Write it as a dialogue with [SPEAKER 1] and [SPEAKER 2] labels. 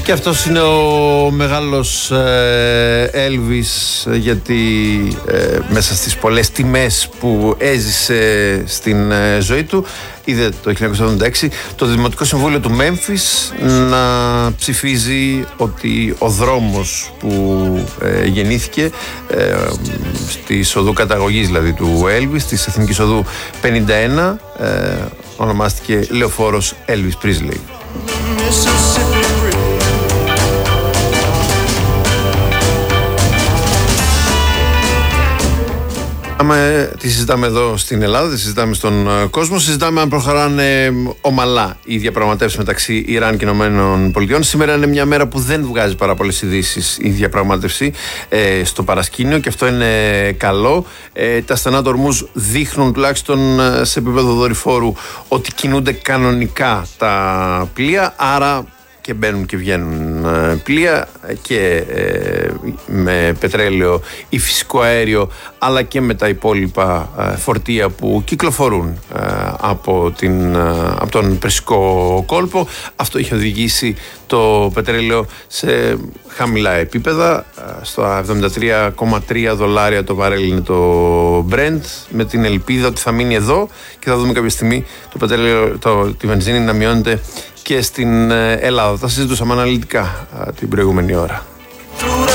[SPEAKER 1] Και αυτός είναι ο μεγάλος Elvis, γιατί μέσα στις πολλές τιμές που έζησε στην ζωή του, είδε το 1976 το Δημοτικό Συμβούλιο του Μέμφις να ψηφίζει ότι ο δρόμος που γεννήθηκε στη οδού καταγωγής δηλαδή του Elvis, της Εθνικής Οδού 51, ονομάστηκε Λεωφόρος Elvis Presley. Τη συζητάμε εδώ στην Ελλάδα, τη συζητάμε στον κόσμο, συζητάμε αν προχωράνε ομαλά οι διαπραγματεύσεις μεταξύ Ιράν και Ηνωμένων Πολιτειών. Σήμερα είναι μια μέρα που δεν βγάζει πάρα πολλές ειδήσεις η διαπραγμάτευση στο παρασκήνιο και αυτό είναι καλό. Τα στενά του ορμούς δείχνουν τουλάχιστον σε επίπεδο δορυφόρου ότι κινούνται κανονικά τα πλοία, άρα και μπαίνουν και βγαίνουν πλοία και με πετρέλαιο ή φυσικό αέριο, αλλά και με τα υπόλοιπα φορτία που κυκλοφορούν από τον Περσικό κόλπο. Αυτό είχε οδηγήσει το πετρέλαιο σε χαμηλά επίπεδα. Στο $73,3 το βαρέλι είναι το Brent, με την ελπίδα ότι θα μείνει εδώ και θα δούμε κάποια στιγμή το πετρέλαιο, τη βενζίνη να μειώνεται και στην Ελλάδα. Τα συζητούσαμε αναλυτικά την προηγούμενη ώρα.